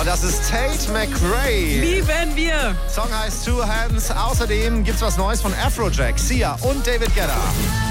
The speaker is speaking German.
Und das ist Tate McRae. Lieben wir. Song heißt Two Hands. Außerdem gibt's was Neues von Afrojack, Sia und David Guetta.